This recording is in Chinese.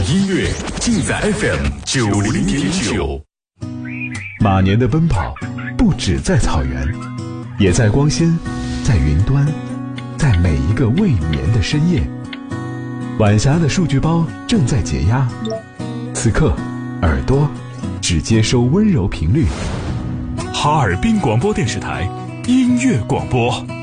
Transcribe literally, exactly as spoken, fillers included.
音乐尽在 F M 九零点九。 马年的奔跑不止在草原，也在光纤，在云端，在每一个未眠的深夜。晚霞的数据包正在解压，此刻耳朵只接收温柔频率。 哈尔滨广播电视台音乐广播。